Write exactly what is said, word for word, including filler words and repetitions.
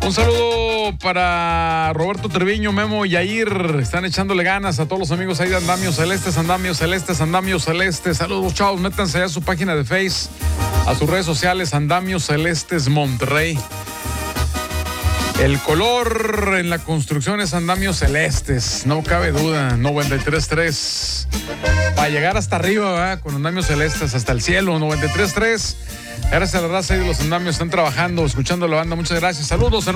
Un saludo para Roberto Treviño, Memo y Yair. Están echándole ganas a todos los amigos ahí de Andamios Celestes, Andamios Celestes, Andamios Celestes. Saludos, chavos. Métanse a su página de Face, a sus redes sociales, Andamios Celestes Monterrey. El color en la construcción es Andamios Celestes, no cabe duda. noventa y tres tres. Para llegar hasta arriba, ¿verdad? Con Andamios Celestes, hasta el cielo. noventa y tres tres. Gracias a la raza y de los andamios están trabajando, escuchando la banda. Muchas gracias. Saludos, hermano.